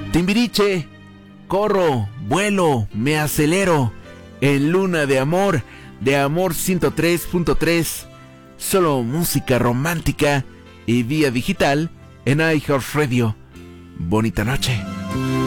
Timbiriche, corro, vuelo, me acelero, en Luna de Amor 103.3, solo música romántica y vía digital en iHeartRadio. Bonita noche.